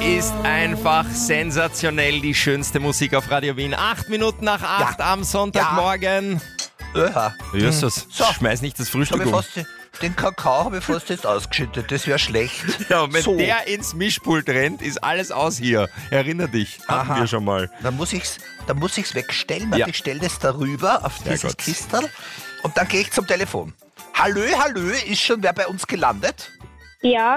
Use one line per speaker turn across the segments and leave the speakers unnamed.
ist einfach sensationell, die schönste Musik auf Radio Wien. 8 Minuten nach 8 am Sonntagmorgen. Jesus,
So.
schmeiß nicht das
Hab ich
Frühstück um.
fast, den Kakao habe ich fast jetzt ausgeschüttet, das wäre schlecht.
Ja, wenn
So.
der ins Mischpult rennt, ist alles aus hier. Erinner dich, hatten
Aha.
wir schon mal.
Dann muss ich's wegstellen,
Ja.
ich stelle das darüber auf
Sehr
dieses
gut.
Kistel und dann gehe ich zum Telefon. Hallö, ist schon wer bei uns gelandet?
Ja,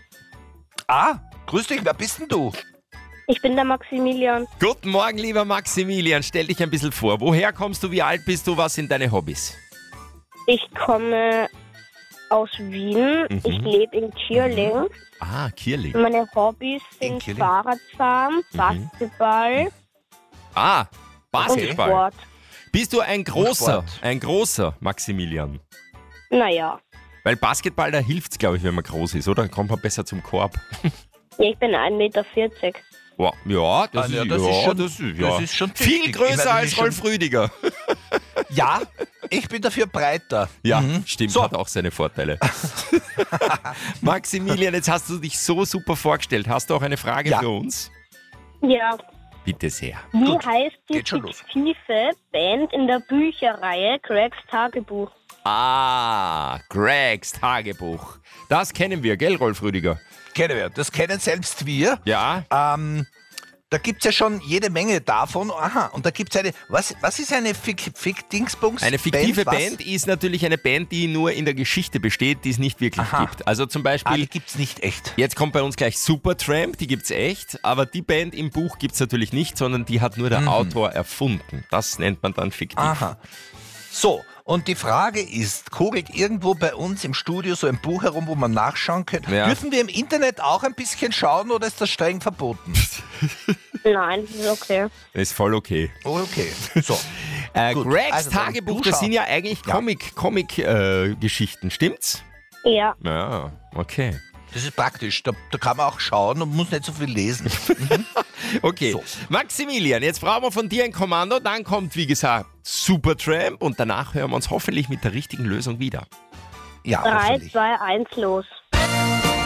Grüß dich, wer bist denn du?
ich bin der Maximilian.
Guten Morgen, lieber Maximilian. Stell dich ein bisschen vor. Woher kommst du, wie alt bist du, was sind deine Hobbys?
Ich komme aus Wien. Ich lebe in Kierling.
Ah, Kierling.
Meine Hobbys sind
Kierling.
Fahrradfahren, Basketball
Ah,
und
Basketball.
Sport.
Bist du ein großer
Sport.
Maximilian?
Naja,
Weil Basketball, da hilft's, glaube ich, wenn man groß ist, oder? Dann kommt man besser zum Korb.
ja, ich bin 1,40 Meter.
Wow. Ja, das,
ja,
ist,
das
ja,
ist schon-
das ist, ja.
das ist schon
viel
tüchtig.
größer
Ich meine, das
als
ist schon-
Rolf Rüdiger.
Ja, ich bin dafür breiter.
Ja, stimmt,
So.
hat auch seine Vorteile. Maximilian, jetzt hast du dich so super vorgestellt. Hast du auch eine Frage
Ja.
für uns?
Ja,
Bitte sehr.
wie
Gut,
heißt die
geht schon los.
fiktive Band in der Bücherreihe Gregs Tagebuch?
Ah, Gregs Tagebuch. Das kennen wir, gell, Rolf Rüdiger?
Kennen wir, das kennen selbst wir.
Ja.
Da gibt es ja schon jede Menge davon. Aha, und da gibt es eine, was ist eine Dingsbums?
Eine fiktive
was?
Band ist natürlich eine Band, die nur in der Geschichte besteht, die es nicht wirklich
Aha.
gibt. Also zum
Die
Beispiel,
gibt es nicht echt.
jetzt kommt bei uns gleich Supertramp, die gibt's echt, aber die Band im Buch gibt's natürlich nicht, sondern die hat nur der Autor erfunden. Das nennt man dann fiktiv.
Aha. So, und die Frage ist, kugelt irgendwo bei uns im Studio so ein Buch herum, wo man nachschauen könnte?
Ja.
Dürfen wir im Internet auch ein bisschen schauen oder ist das streng verboten?
Nein, das ist okay.
Das ist voll okay.
Oh, okay. So. Gut,
Gregs
also dann
Tagebuch,
du
das
schau.
sind ja eigentlich
Ja.
Comic-Geschichten, stimmt's?
Ja,
Ja, okay.
Das ist praktisch. Da kann man auch schauen und muss nicht so viel lesen.
Okay,
So.
Maximilian, jetzt brauchen wir von dir ein Kommando, dann kommt, wie gesagt, Supertramp und danach hören wir uns hoffentlich mit der richtigen Lösung wieder.
Ja,
3,
hoffentlich.
2, 1, los.